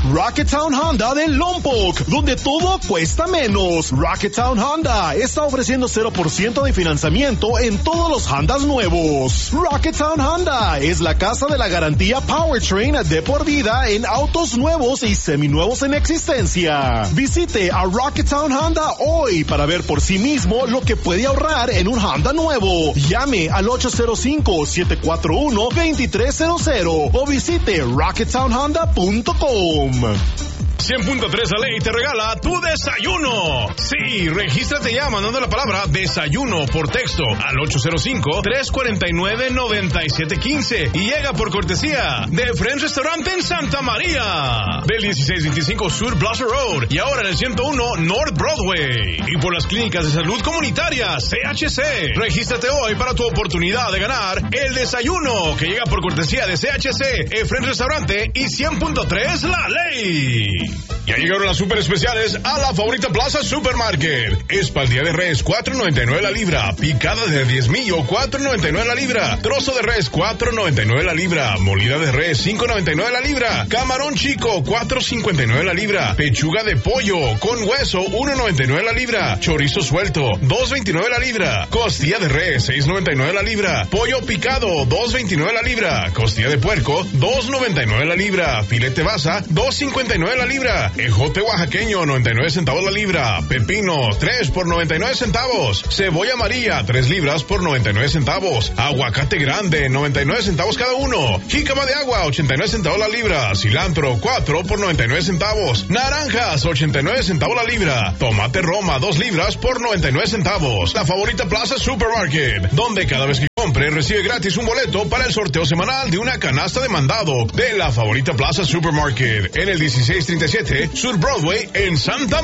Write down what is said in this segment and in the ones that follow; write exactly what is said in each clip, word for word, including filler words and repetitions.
Rocketown Honda de Lompoc, donde todo cuesta menos. Rocketown Honda está ofreciendo cero por ciento de financiamiento en todos los Hondas nuevos. Rocketown Honda es la casa de la garantía Powertrain de por vida en autos nuevos y seminuevos en existencia. Visite a Rocketown Honda hoy para ver por sí mismo lo que puede ahorrar en un Honda nuevo. Llame al ocho cero cinco, siete cuatro uno, dos tres cero cero o visite rocketown honda punto com. cien punto tres La Ley te regala tu desayuno. Sí, regístrate ya mandando la palabra desayuno por texto al ocho cero cinco, tres cuatro nueve, nueve siete uno cinco y llega por cortesía de Friends Restaurante en Santa María, del dieciséis veinticinco Sur Plaza Road y ahora en el ciento uno North Broadway, y por las clínicas de salud comunitaria C H C. Regístrate hoy para tu oportunidad de ganar el desayuno que llega por cortesía de C H C, el Friends Restaurante y cien punto tres La Ley. Ya llegaron las super especiales a la Favorita Plaza Supermarket. Espaldilla de res, cuatro noventa y nueve la libra. Picada de diez millo, cuatro noventa y nueve la libra. Trozo de res, cuatro noventa y nueve la libra. Molida de res, cinco noventa y nueve la libra. Camarón chico, cuatro cincuenta y nueve la libra. Pechuga de pollo con hueso, uno noventa y nueve la libra. Chorizo suelto, dos veintinueve la libra. Costilla de res, seis noventa y nueve la libra. Pollo picado, dos veintinueve la libra. Costilla de puerco, dos noventa y nueve la libra. Filete basa, dos cincuenta y nueve la libra. Ejote oaxaqueño, noventa y nueve centavos la libra. Pepino, tres por noventa y nueve centavos. Cebolla amarilla, tres libras por noventa y nueve centavos. Aguacate grande, noventa y nueve centavos cada uno. Jícama de agua, ochenta y nueve centavos la libra. Cilantro, cuatro por noventa y nueve centavos. Naranjas, ochenta y nueve centavos la libra. Tomate Roma, dos libras por noventa y nueve centavos. La Favorita Plaza Supermarket, donde cada vez que compre recibe gratis un boleto para el sorteo semanal de una canasta de mandado de la Favorita Plaza Supermarket en el dieciséis treinta y siete Sur Broadway en Santa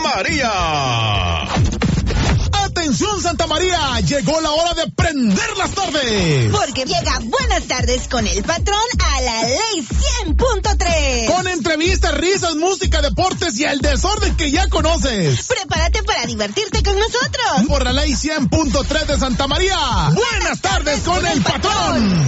María. ¡Atención, Santa María! Llegó la hora de prender las tardes. Porque llega Buenas Tardes con el patrón a la Ley cien punto tres. Con entrevistas, risas, música, deportes y el desorden que ya conoces. Prepárate para divertirte con nosotros. Por la Ley cien punto tres de Santa María. Buenas tardes con el patrón.